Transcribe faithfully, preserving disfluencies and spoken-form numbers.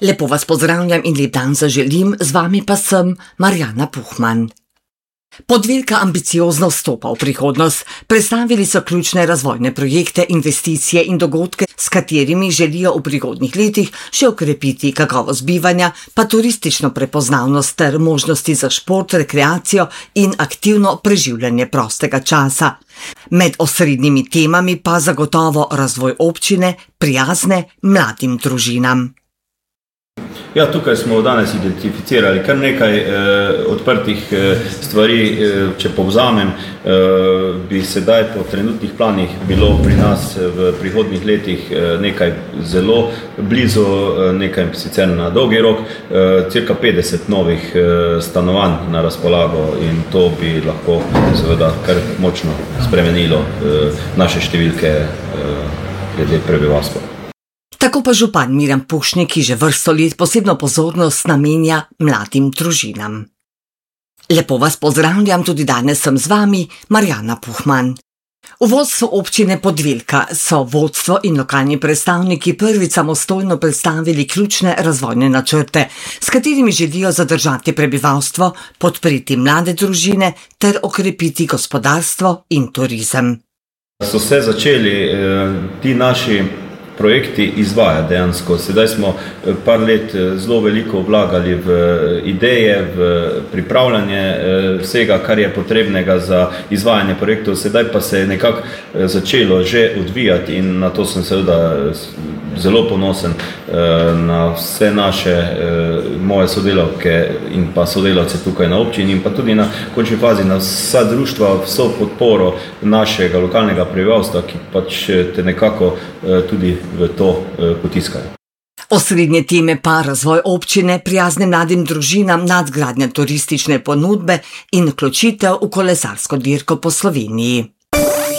Lepo vas pozdravljam in lep dan zaželim, z vami pa sem Marjana Puhman. Podvelka ambiciozno vstopa v prihodnost, predstavili so ključne razvojne projekte, investicije in dogodke, s katerimi želijo v prihodnjih letih še okrepiti kakovost bivanja, pa turistično prepoznavnost ter možnosti za šport, rekreacijo in aktivno preživljanje prostega časa. Med osrednjimi temami pa zagotovo razvoj občine, prijazne mladim družinam. Ja, tukaj smo danes identificirali kar nekaj eh, odprtih eh, stvari. Eh, če povzamem, eh, bi sedaj po trenutnih planih bilo pri nas v prihodnjih letih eh, nekaj zelo blizu, eh, nekaj sicer na dolgi rok, eh, cirka petdeset novih eh, stanovanj na razpolago in to bi lahko seveda kar močno spremenilo eh, naše številke eh, glede prebivalstva. Tako pa župan Miran Pušnik, ki že vrsto let posebno pozornost namenja mladim družinam. Lepo vas pozdravljam, tudi danes sem z vami, Marjana Puhman. V vodstvu občine Podvelka so vodstvo in lokalni predstavniki prvič samostojno predstavili ključne razvojne načrte, s katerimi želijo zadržati prebivalstvo, podpreti mlade družine ter okrepiti gospodarstvo in turizem. So se začeli eh, ti naši projekti izvaja dejansko. Sedaj smo par let zelo veliko vlagali v ideje, v pripravljanje vsega, kar je potrebnega za izvajanje projektov. Sedaj pa se je nekako začelo že odvijati in na to sem seveda zelo ponosen na vse naše, moje sodelavke in pa sodelavce tukaj na občini in pa tudi na končni fazi na vsa društva, vso podporo našega lokalnega prebivalstva, ki pač te nekako tudi v to potiskajo. Osrednje teme pa razvoj občine, prijazne mladim družinam, nadgradnja turistične ponudbe in vključitev v kolesarsko dirko po Sloveniji.